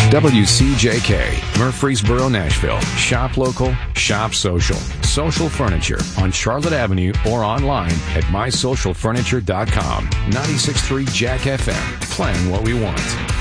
WCJK, Murfreesboro, Nashville. Shop local, shop social. Social Furniture on Charlotte Avenue or online at mysocialfurniture.com. 96.3 Jack FM. Playing what we want.